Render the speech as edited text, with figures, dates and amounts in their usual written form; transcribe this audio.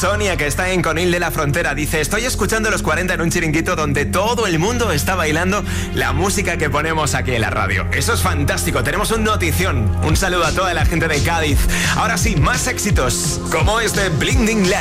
Sonia, que está en Conil de la Frontera, dice: estoy escuchando los 40 en un chiringuito donde todo el mundo está bailando la música que ponemos aquí en la radio. Eso es fantástico, tenemos un notición. Un saludo a toda la gente de Cádiz. Ahora sí, más éxitos, como este Blinding Light.